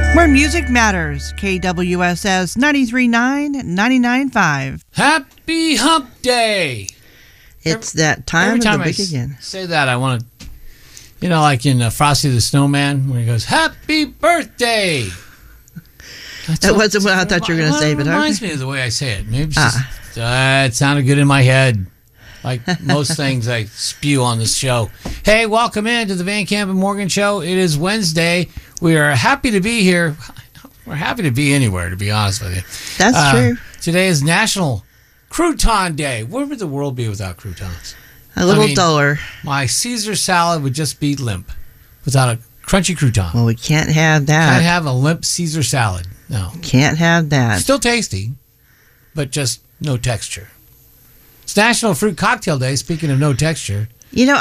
Where music matters. KWSS 93.9, 99.5. Happy Hump Day. It's that time of the week again. Say that, I want to, like in Frosty the Snowman, when he goes, Happy Birthday. That wasn't what I thought you were going to say, but it reminds me of the way I say it. Maybe it sounded good in my head. Like most things I spew on this show. Hey, welcome in to the Van Camp and Morgan Show. It is Wednesday. We are happy to be here. We're happy to be anywhere, to be honest with you. That's true. Today is National Crouton Day. Where would the world be without croutons? A little duller. My Caesar salad would just be limp without a crunchy crouton. Well, we can't have that. Can't have a limp Caesar salad. No. Can't have that. Still tasty, but just no texture. It's National Fruit Cocktail Day, speaking of no texture.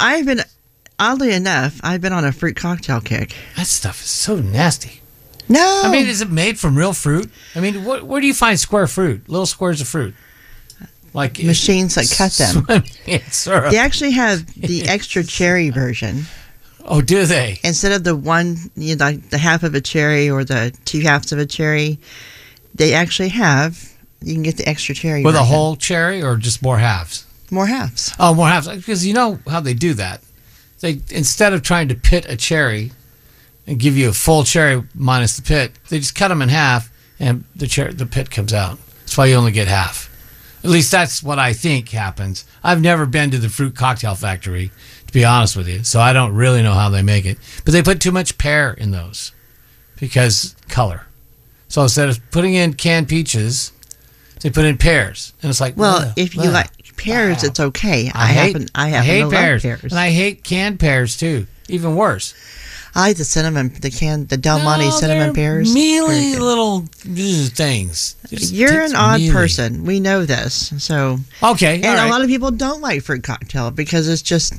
Oddly enough, I've been on a fruit cocktail kick. That stuff is so nasty. No. I mean, is it made from real fruit? I mean, where do you find square fruit? Little squares of fruit? Like machines that cut them. Syrup. They actually have the extra cherry version. Oh, do they? Instead of the one, the half of a cherry or the two halves of a cherry, they actually have. You can get the extra cherry. With a whole cherry or just more halves? More halves. Oh, more halves. Because you know how they do that. They, instead of trying to pit a cherry and give you a full cherry minus the pit, they just cut them in half and the pit comes out. That's why you only get half. At least that's what I think happens. I've never been to the fruit cocktail factory, to be honest with you, so I don't really know how they make it. But they put too much pear in those because color. So instead of putting in canned peaches, they put in pears, and it's like, if you like pears, it's okay. I hate pears. And I hate canned pears too. Even worse. I like the Del Monte cinnamon pears. Mealy little things. You're an odd person. We know this. So okay, and a lot of people don't like fruit cocktail because it's just.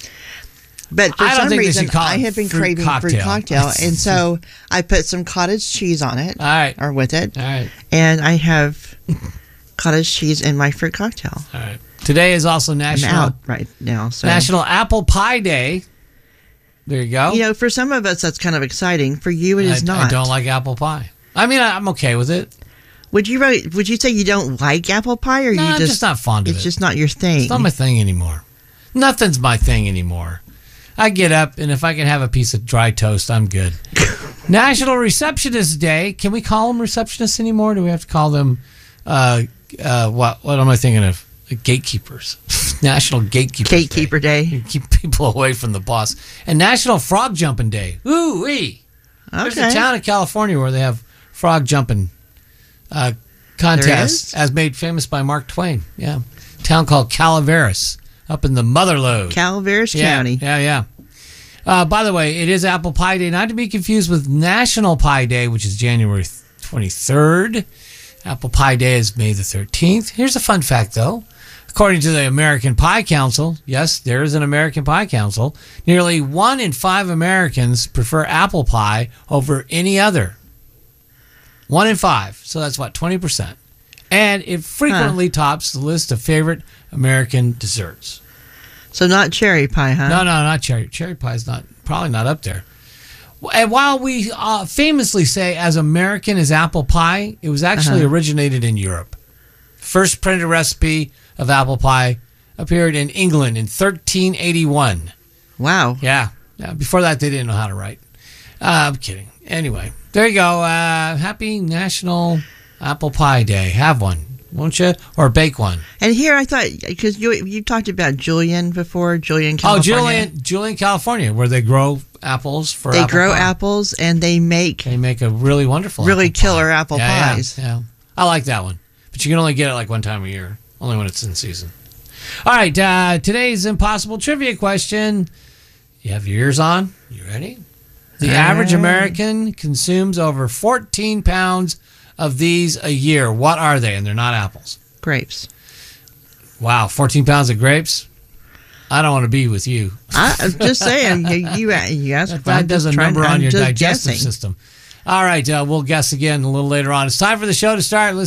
But for some reason, I have been craving fruit cocktail, and so I put some cottage cheese on it, or with it, and I have cottage cheese in my fruit cocktail. All right. Today is also National. I'm out right now. So. National Apple Pie Day. There you go. For some of us, that's kind of exciting. For you, it is not. I don't like apple pie. I mean, I'm okay with it. Would you say you don't like apple pie, or I'm just not fond of it? It's just not your thing. It's not my thing anymore. Nothing's my thing anymore. I get up, and if I can have a piece of dry toast, I'm good. National Receptionist Day. Can we call them receptionists anymore? Do we have to call them, what am I thinking of? Gatekeepers. National Gatekeeper Day. Keep people away from the boss. And National Frog Jumping Day. Ooh-wee. There's a town in California where they have frog jumping contests, as made famous by Mark Twain. Yeah. A town called Calaveras. Up in the Motherlode. Calaveras County. Yeah. By the way, it is Apple Pie Day, not to be confused with National Pie Day, which is January 23rd. Apple Pie Day is May the 13th. Here's a fun fact, though. According to the American Pie Council, yes, there is an American Pie Council, nearly 1 in 5 Americans prefer apple pie over any other. 1 in 5. So that's 20%. And it frequently tops the list of favorite American desserts. So not cherry pie, huh? No, not cherry. Cherry pie is probably not up there. And while we famously say as American as apple pie, it was actually originated in Europe. First printed recipe of apple pie appeared in England in 1381. Wow. Yeah. Before that, they didn't know how to write. I'm kidding. Anyway, there you go. Happy National Apple Pie Day. Have one, won't you? Or bake one. And here I thought, because you talked about Julian before, Julian, California. Oh, Julian, California, where they grow apples for apple pie. They grow apples, and they make a really wonderful killer apple pies. Yeah. I like that one. But you can only get it like one time a year, only when it's in season. All right, today's impossible trivia question. You have your ears on? You ready? The average American consumes over 14 pounds of these a year. What are they? And they're not apples. Grapes. Wow, 14 pounds of grapes? I don't want to be with you. I'm just saying. You asked. That does a number on your digestive system. All right, we'll guess again a little later on. It's time for the show to start. Let's